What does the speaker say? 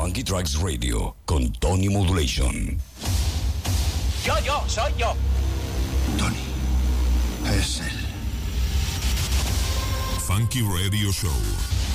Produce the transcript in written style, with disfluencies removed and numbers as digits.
Funky Tracks Radio con Tony Modulation. Soy yo. Tony, es él. Funky Radio Show.